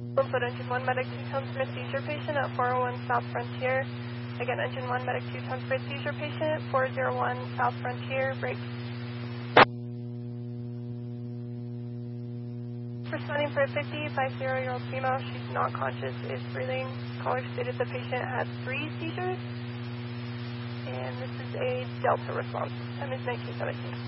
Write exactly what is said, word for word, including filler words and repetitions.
Input engine one, medic two tones for a seizure patient at four oh one South Frontier. Again, engine one, medic two tones for a seizure patient, four oh one South Frontier, break. Responding for a fifty-five-year-old female, she's not conscious, is breathing. Caller stated the patient had three seizures. And this is a Delta response. Time is nineteen seventeen.